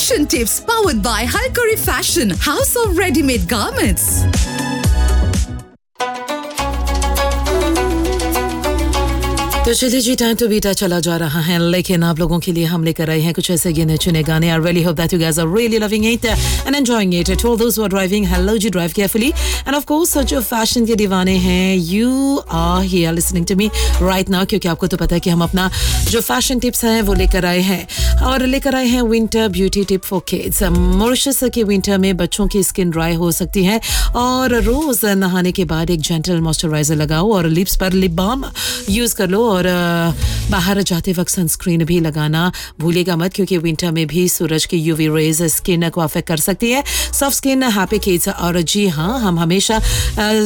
Fashion tips powered by Halkari Fashion, House of Ready-Made Garments. तो चलिए जी, time to beta चला जा रहा है, लेकिन आप लोगों के लिए हम लेकर आए हैं कुछ ऐसे गिने चुने गाने. I really hope that you guys are really loving it and enjoying it. To all those who are driving, hello ji, drive carefully. And of course, जो फैशन के दीवाने हैं, you are here listening to me right now, क्योंकि आपको तो पता है कि हम अपना जो फैशन टिप्स हैं वो लेकर आए हैं, और लेकर आए हैं winter beauty tip for kids. Mauritius के विंटर में बच्चों की स्किन ड्राई हो सकती है, और रोज नहाने के बाद एक जेंटल मॉइस्चराइजर लगाओ और लिप्स पर लिप बाम यूज कर लो, और बाहर जाते वक्त सनस्क्रीन भी लगाना भूलिएगा मत, क्योंकि विंटर में भी सूरज की यूवी रेज स्किन को अफेक्ट कर सकती है. Soft skin happy kids. और जी हाँ, हम हमेशा